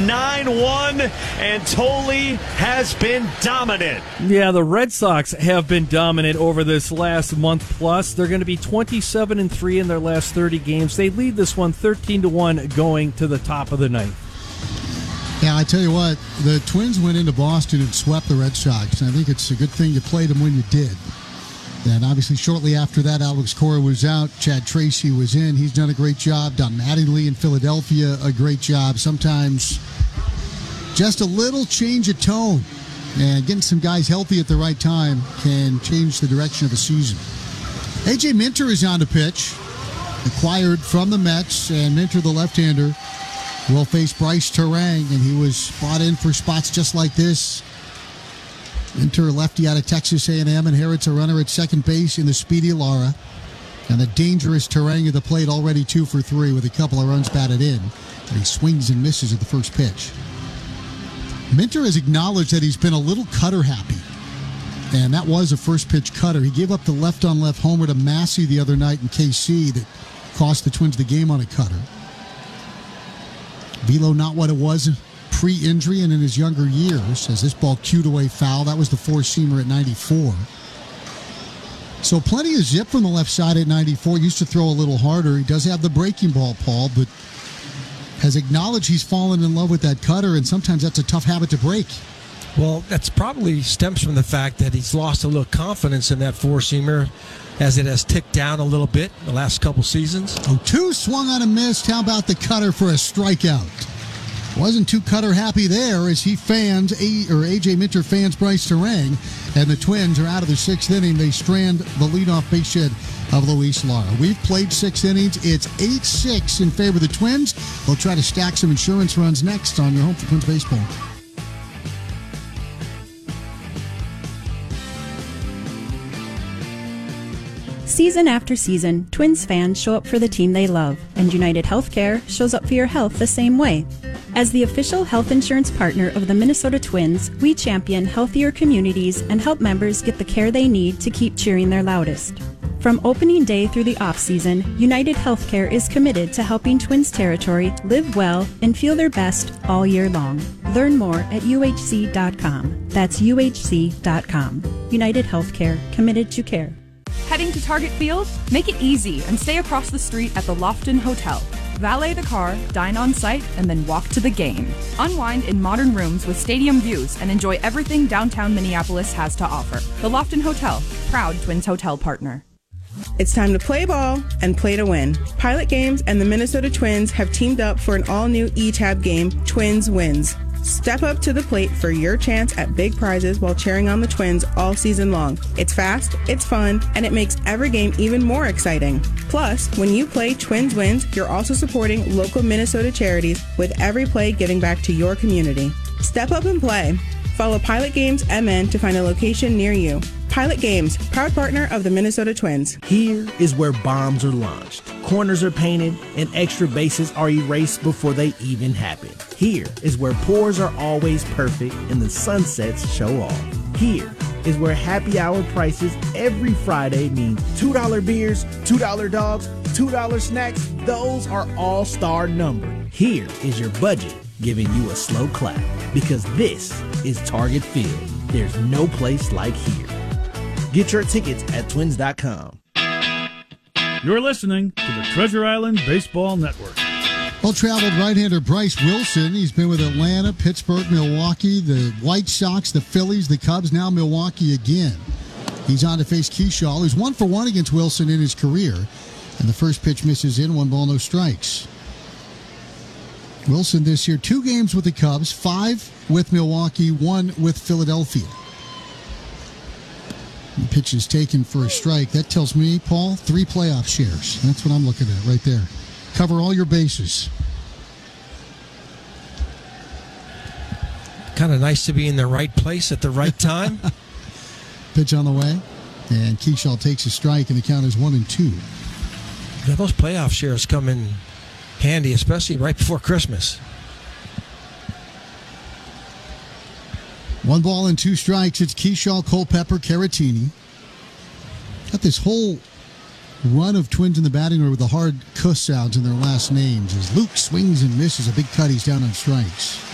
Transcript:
9-1, and Tolle has been dominant. Yeah, the Red Sox have been dominant over this last month plus. They're going to be 27-3 in their last 30 games. They lead this one 13-1 going to the top of the ninth. Yeah, I tell you what, the Twins went into Boston and swept the Red Sox, and I think it's a good thing you played them when you did. And obviously, shortly after that, Alex Cora was out. Chad Tracy was in. He's done a great job. Don Mattingly in Philadelphia, a great job. Sometimes just a little change of tone and getting some guys healthy at the right time can change the direction of a season. A.J. Minter is on the pitch, acquired from the Mets, and Minter, the left-hander, will face Bryce Terang, and he was brought in for spots just like this. Minter, lefty out of Texas A&M, inherits a runner at second base in the speedy Lara. And the dangerous Terang at the plate, already 2 for 3 with a couple of runs batted in. And he swings and misses at the first pitch. Minter has acknowledged that he's been a little cutter happy. And that was a first pitch cutter. He gave up the left-on-left homer to Massey the other night in KC that cost the Twins the game on a cutter. Velo not what it was pre-injury and in his younger years, as this ball cued away foul. That was the four-seamer at 94. So plenty of zip from the left side at 94. Used to throw a little harder. He does have the breaking ball, Paul, but has acknowledged he's fallen in love with that cutter, and sometimes that's a tough habit to break. Well, that's probably stems from the fact that he's lost a little confidence in that four-seamer as it has ticked down a little bit the last couple seasons. 2 swung on a miss. How about the cutter for a strikeout? Wasn't too cutter happy there as he fans, A.J. Minter fans Bryce Terang, and the Twins are out of the 6th inning. They strand the leadoff base hit of Luis Lara. We've played 6 innings. It's 8-6 in favor of the Twins. We'll try to stack some insurance runs next on your home for Twins baseball. Season after season, Twins fans show up for the team they love, and United Healthcare shows up for your health the same way. As the official health insurance partner of the Minnesota Twins, we champion healthier communities and help members get the care they need to keep cheering their loudest. From opening day through the off-season, United Healthcare is committed to helping Twins territory live well and feel their best all year long. Learn more at uhc.com. That's uhc.com. United Healthcare, committed to care. Heading to Target Field? Make it easy and stay across the street at the Lofton Hotel. Valet the car, dine on site, and then walk to the game. Unwind in modern rooms with stadium views and enjoy everything downtown Minneapolis has to offer. The Lofton Hotel, proud Twins hotel partner. It's time to play ball and play to win. Pilot Games and the Minnesota Twins have teamed up for an all-new E-Tab game, Twins Wins. Step up to the plate for your chance at big prizes while cheering on the Twins all season long. It's fast, it's fun, and it makes every game even more exciting. Plus, when you play Twins Wins, you're also supporting local Minnesota charities with every play giving back to your community. Step up and play. Follow Pilot Games MN to find a location near you. Pilot Games, proud partner of the Minnesota Twins. Here is where bombs are launched, corners are painted, and extra bases are erased before they even happen. Here is where pours are always perfect and the sunsets show off. Here is where happy hour prices every Friday means $2 beers, $2 dogs, $2 snacks. Those are all-star numbered. Here is your budget giving you a slow clap, because this is Target Field. There's no place like here. Get your tickets at twins.com. You're listening to the Treasure Island Baseball Network. Well-traveled right-hander Bryce Wilson. He's been with Atlanta, Pittsburgh, Milwaukee, the White Sox, the Phillies, the Cubs, now Milwaukee again. He's on to face Keyshaw, who's 1 for 1 against Wilson in his career. And the first pitch misses in, 1 ball, no strikes. Wilson this year, 2 games with the Cubs, 5 with Milwaukee, 1 with Philadelphia. The pitch is taken for a strike. That tells me, Paul, 3 playoff shares. That's what I'm looking at right there. Cover all your bases. Kind of nice to be in the right place at the right time. Pitch on the way. And Keyshaw takes a strike, and the count is 1-2. Yeah, those playoff shares come in handy, especially right before Christmas. 1 ball and 2 strikes. It's Keyshaw, Culpepper, Caratini. Got this whole run of Twins in the batting order with the hard cuss sounds in their last names as Luke swings and misses a big cut. He's down on strikes.